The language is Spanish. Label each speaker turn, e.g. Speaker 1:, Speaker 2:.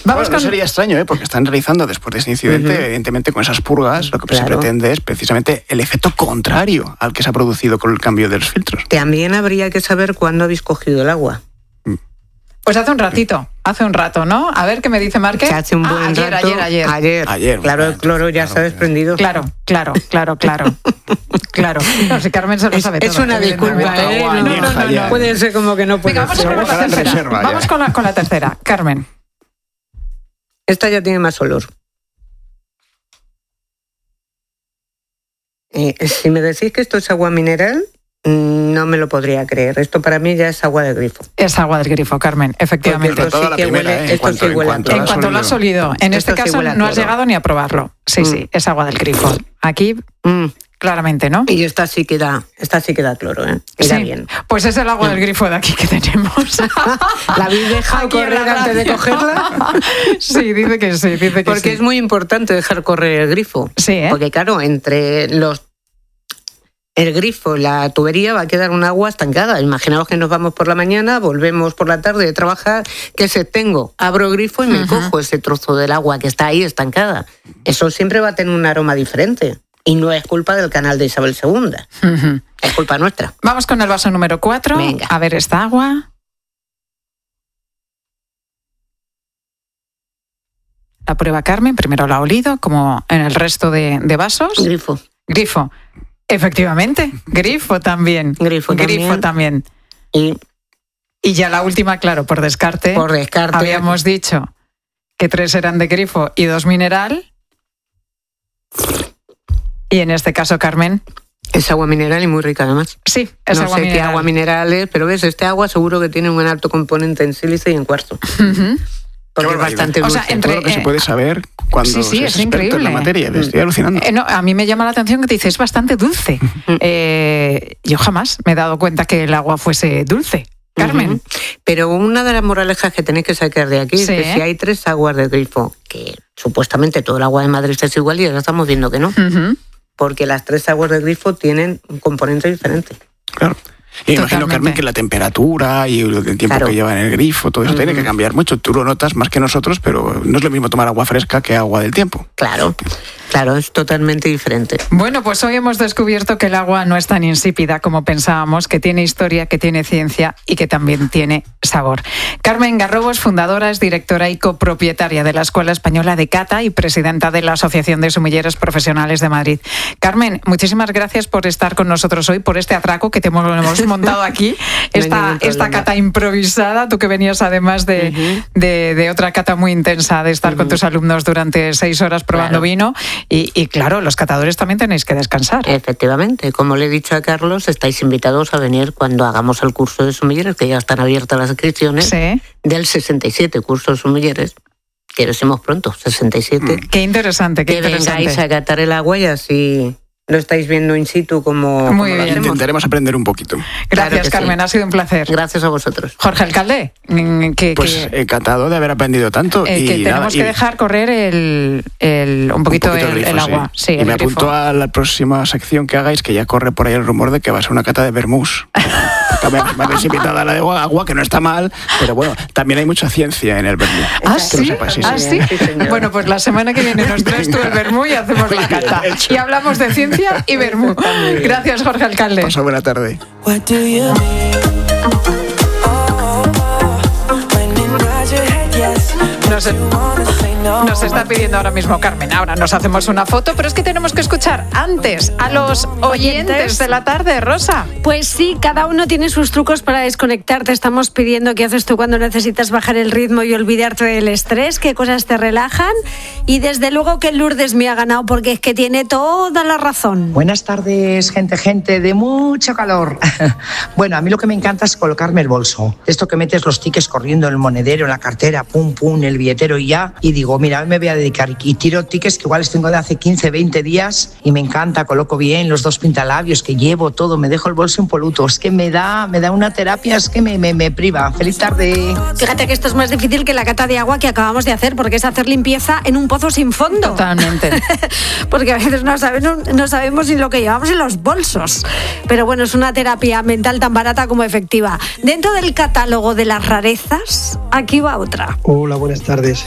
Speaker 1: No sería extraño, porque están realizando después de ese incidente, evidentemente con esas purgas, lo que se pretende es precisamente el efecto contrario al que se ha producido con el cambio de los filtros.
Speaker 2: También habría que saber cuándo habéis cogido el agua.
Speaker 3: Pues hace un rato, ¿no? A ver qué me dice Márquez.
Speaker 2: Hace un buen rato. Ayer. Claro, el cloro ya se ha desprendido.
Speaker 3: Claro. Claro. No, si Carmen se lo sabe todo.
Speaker 2: Es una disculpa, No. Puede ser como que no puede ser.
Speaker 3: Vamos con la tercera. Carmen.
Speaker 2: Esta ya tiene más olor. Si me decís que esto es agua mineral, no me lo podría creer. Esto para mí ya es agua de grifo.
Speaker 3: Es agua del grifo, Carmen, efectivamente.
Speaker 2: Esto sí que huele.
Speaker 1: En cuanto
Speaker 3: lo has olido. En este caso no has llegado ni a probarlo. Sí, es agua del grifo. Aquí, claramente, ¿no?
Speaker 2: Y esta sí que da cloro, ¿eh? Queda bien.
Speaker 3: Pues es el agua del grifo de aquí que tenemos.
Speaker 2: ¿La habéis dejado correr antes de cogerla?
Speaker 3: Sí, dice que sí.
Speaker 2: Porque es muy importante dejar correr el grifo.
Speaker 3: Sí, ¿eh?
Speaker 2: Porque claro, entre el grifo y la tubería va a quedar un agua estancada. Imaginaos que nos vamos por la mañana, volvemos por la tarde de trabajar, ¿qué sé tengo? Abro el grifo y me cojo ese trozo del agua que está ahí estancada. Eso siempre va a tener un aroma diferente. Y no es culpa del canal de Isabel II. Es culpa nuestra.
Speaker 3: Vamos con el vaso número 4.
Speaker 2: Venga.
Speaker 3: A ver esta agua. La prueba Carmen, primero la ha olido, como en el resto de vasos. Grifo. Efectivamente, grifo también.
Speaker 2: Grifo
Speaker 3: también. Y ya la última, claro, por descarte. Habíamos dicho que 3 eran de grifo y 2 mineral. Y en este caso, Carmen.
Speaker 2: Es agua mineral y muy rica además.
Speaker 3: Sí, es agua mineral.
Speaker 2: No sé qué agua mineral es, pero ves, este agua seguro que tiene un alto componente en sílice y en cuarzo. Porque es bastante dulce.
Speaker 1: O sea, todo lo que se puede saber cuando
Speaker 3: es
Speaker 1: experto
Speaker 3: increíble.
Speaker 1: en la materia. Estoy alucinando.
Speaker 3: No, a mí me llama la atención que te dice, es bastante dulce. Yo jamás me he dado cuenta que el agua fuese dulce. Carmen.
Speaker 2: Pero una de las moralejas que tenéis que sacar de aquí es que si hay 3 aguas de grifo, que supuestamente todo el agua de Madrid es igual y ahora estamos viendo que no. Porque las 3 aguas de grifo tienen un componente diferente.
Speaker 1: Claro. Y imagino, Carmen, que la temperatura y el tiempo que lleva en el grifo, todo eso tiene que cambiar mucho. Tú lo notas más que nosotros, pero no es lo mismo tomar agua fresca que agua del tiempo.
Speaker 2: Claro, es totalmente diferente.
Speaker 3: Bueno, pues hoy hemos descubierto que el agua no es tan insípida como pensábamos, que tiene historia, que tiene ciencia y que también tiene sabor. Carmen Garrobos, fundadora, es directora y copropietaria de la Escuela Española de Cata y presidenta de la Asociación de Sumilleros Profesionales de Madrid. Carmen, muchísimas gracias por estar con nosotros hoy, por este atraco que te hemos montado aquí, esta cata improvisada, tú que venías además de otra cata muy intensa, de estar con tus alumnos durante 6 horas probando vino. Y claro, los catadores también tenéis que descansar.
Speaker 2: Efectivamente, como le he dicho a Carlos, estáis invitados a venir cuando hagamos el curso de sumilleres, que ya están abiertas las inscripciones, del 67 curso de sumilleres, que lo hacemos pronto, 67.
Speaker 3: Qué interesante, qué interesante.
Speaker 2: Que vengáis a catar el agua y así lo estáis viendo in situ como
Speaker 3: muy bien.
Speaker 1: Intentaremos aprender un poquito.
Speaker 3: Gracias, claro, Carmen, ha sido un placer.
Speaker 2: Gracias a vosotros.
Speaker 3: Jorge Alcalde,
Speaker 1: pues encantado de haber aprendido tanto.
Speaker 3: Que tenemos que dejar correr un poquito el agua. Sí,
Speaker 1: y me apunto a la próxima sección que hagáis, que ya corre por ahí el rumor de que va a ser una cata de vermús. Me habéis invitado a la de agua, que no está mal, pero bueno, también hay mucha ciencia en el vermú.
Speaker 3: ¿Sí? Sí, bueno, pues la semana que viene nos traes tú el vermú y hacemos la cata. Y hablamos de ciencia y vermú. Gracias, Jorge Alcalde.
Speaker 1: Pasa buena tarde.
Speaker 3: Nos está pidiendo ahora mismo Carmen. Ahora nos hacemos una foto, pero es que tenemos que escuchar antes a los oyentes de la tarde, Rosa.
Speaker 4: Pues sí, cada uno tiene sus trucos para desconectar. Te estamos pidiendo qué haces tú cuando necesitas bajar el ritmo y olvidarte del estrés, qué cosas te relajan. Y desde luego que Lourdes me ha ganado porque es que tiene toda la razón.
Speaker 5: Buenas tardes, gente de mucho calor. Bueno, a mí lo que me encanta es colocarme el bolso. Esto que metes los tickets corriendo en el monedero, en la cartera, pum, pum, el billetero y ya. Y digo, mira, hoy me voy a dedicar y tiro tickets que igual les tengo de hace 15, 20 días y me encanta, coloco bien los 2 pintalabios que llevo, todo, me dejo el bolso impoluto. Es que me da una terapia, es que me priva. Feliz tarde.
Speaker 4: Fíjate que esto es más difícil que la cata de agua que acabamos de hacer, porque es hacer limpieza en un pozo sin fondo.
Speaker 3: Totalmente.
Speaker 4: Porque a veces no sabemos ni lo que llevamos en los bolsos. Pero bueno, es una terapia mental tan barata como efectiva. Dentro del catálogo de las rarezas, aquí va otra.
Speaker 6: Hola, buenas tardes.